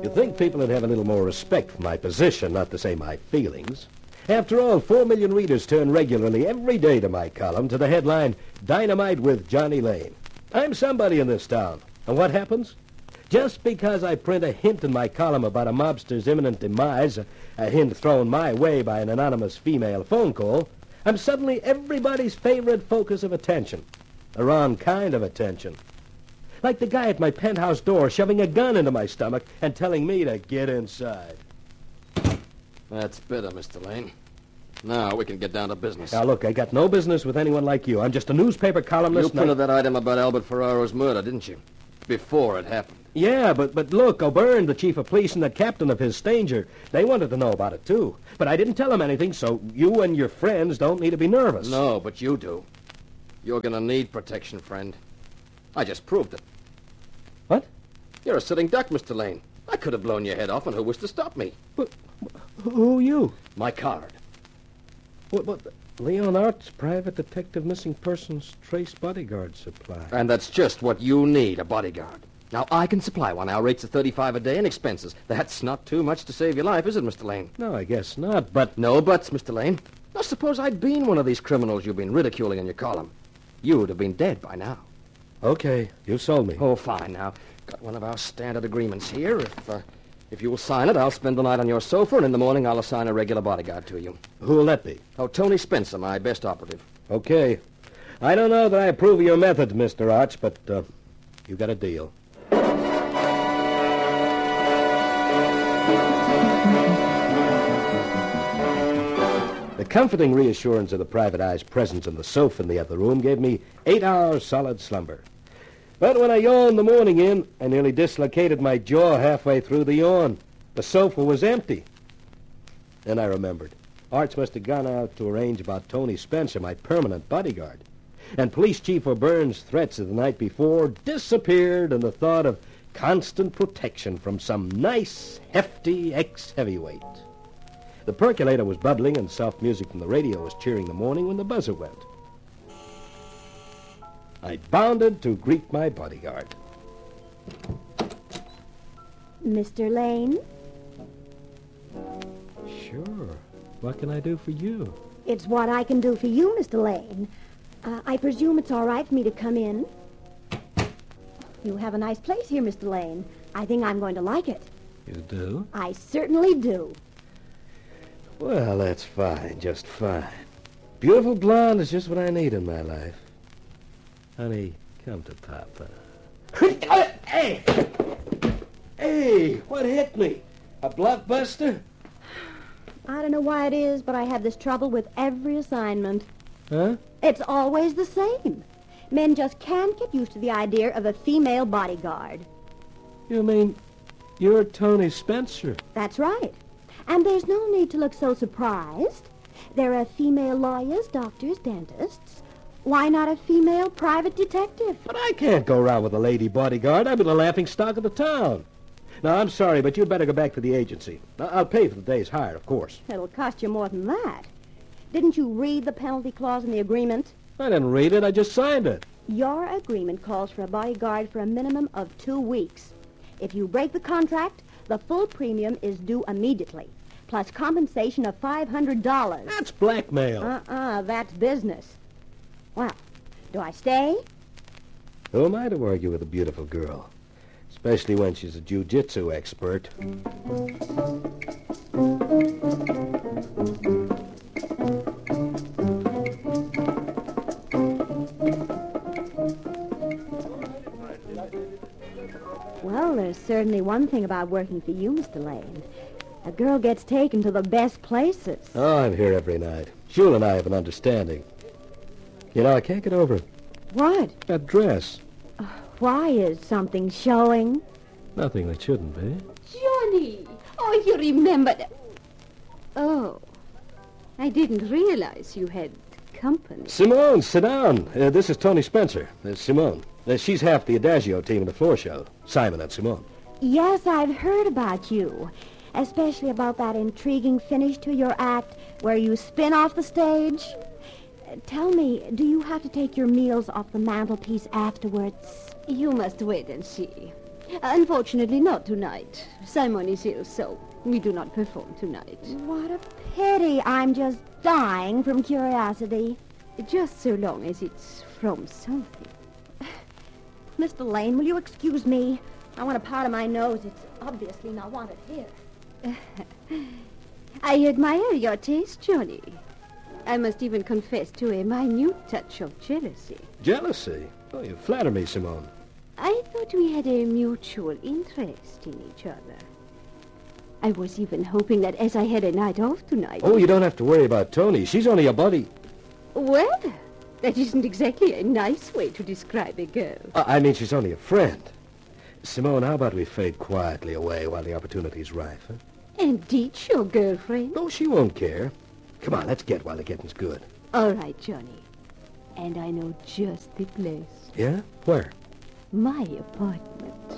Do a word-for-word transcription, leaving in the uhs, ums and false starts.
You'd think people would have a little more respect for my position, not to say my feelings. After all, four million readers turn regularly every day to my column to the headline, Dynamite with Johnny Lane. I'm somebody in this town. And what happens? Just because I print a hint in my column about a mobster's imminent demise, a, a hint thrown my way by an anonymous female phone call, I'm suddenly everybody's favorite focus of attention. The wrong kind of attention. Like the guy at my penthouse door shoving a gun into my stomach and telling me to get inside. That's bitter, Mister Lane. Now we can get down to business. Now, look, I got no business with anyone like you. I'm just a newspaper columnist. You printed that item about Albert Ferraro's murder, didn't you? Before it happened. Yeah, but but look, O'Byrne, the chief of police, and the captain of his Stanger, they wanted to know about it, too. But I didn't tell them anything, so you and your friends don't need to be nervous. No, but you do. You're going to need protection, friend. I just proved it. What? You're a sitting duck, Mister Lane. I could have blown your head off, and who was to stop me? But who are you? My card. What, what, Leon Arts, Private Detective Missing Persons Trace Bodyguard Supply. And that's just what you need, a bodyguard. Now, I can supply one. Our rates are thirty-five a day and expenses. That's not too much to save your life, is it, Mister Lane? No, I guess not, but... No buts, Mister Lane. Now, suppose I'd been one of these criminals you've been ridiculing in your column. You would have been dead by now. Okay, you sold me. Oh, fine. Now, got one of our standard agreements here. If, uh, if you will sign it, I'll spend the night on your sofa, and in the morning I'll assign a regular bodyguard to you. Who'll that be? Oh, Tony Spencer, my best operative. Okay. I don't know that I approve of your methods, Mister Arch, but uh, you got a deal. The comforting reassurance of the private eye's presence on the sofa in the other room gave me eight hours solid slumber. But when I yawned the morning in, I nearly dislocated my jaw halfway through the yawn. The sofa was empty. Then I remembered. Arch must have gone out to arrange about Tony Spencer, my permanent bodyguard. And Police Chief O'Byrne's threats of the night before disappeared in the thought of constant protection from some nice, hefty ex-heavyweight. The percolator was bubbling and soft music from the radio was cheering the morning when the buzzer went. I bounded to greet my bodyguard. Mister Lane? Sure. What can I do for you? It's what I can do for you, Mister Lane. Uh, I presume it's all right for me to come in? You have a nice place here, Mister Lane. I think I'm going to like it. You do? I certainly do. Well, that's fine, just fine. Beautiful blonde is just what I need in my life. Honey, come to Papa. Hey! Hey, what hit me? A blockbuster? I don't know why it is, but I have this trouble with every assignment. Huh? It's always the same. Men just can't get used to the idea of a female bodyguard. You mean you're Tony Spencer? That's right. And there's no need to look so surprised. There are female lawyers, doctors, dentists. Why not a female private detective? But I can't go around with a lady bodyguard. I've been the laughing stock of the town. Now, I'm sorry, but you'd better go back to the agency. I'll pay for the day's hire, of course. It'll cost you more than that. Didn't you read the penalty clause in the agreement? I didn't read it. I just signed it. Your agreement calls for a bodyguard for a minimum of two weeks. If you break the contract, the full premium is due immediately, plus compensation of five hundred dollars. That's blackmail. Uh-uh, that's business. Well, do I stay? Who am I to argue with a beautiful girl? Especially when she's a jiu-jitsu expert. Well, there's certainly one thing about working for you, Mister Lane. A girl gets taken to the best places. Oh, I'm here every night. Jule and I have an understanding. You know, I can't get over it. What? That dress. Uh, why is something showing? Nothing that shouldn't be. Johnny! Oh, you remembered. Oh, I didn't realize you had company. Simone, sit down. Uh, this is Tony Spencer. Uh, Simone. Uh, she's half the Adagio team in the floor show. Simon and Simone. Yes, I've heard about you. Especially about that intriguing finish to your act where you spin off the stage. Uh, tell me, do you have to take your meals off the mantelpiece afterwards? You must wait and see. Unfortunately, not tonight. Simon is ill, so we do not perform tonight. What a pity. I'm just dying from curiosity. Just so long as it's from something. Mister Lane, will you excuse me? I want a part of my nose. It's obviously not wanted here. I admire your taste, Johnny. I must even confess to a minute touch of jealousy. Jealousy? Oh, you flatter me, Simone. I thought we had a mutual interest in each other. I was even hoping that as I had a night off tonight... Oh, you don't have to worry about Tony. She's only a buddy. Well, that isn't exactly a nice way to describe a girl. Uh, I mean, she's only a friend. Simone, how about we fade quietly away while the opportunity's rife, huh? And ditch your girlfriend? Oh, she won't care. Come on, let's get while the getting's good. All right, Johnny. And I know just the place. Yeah? Where? My apartment.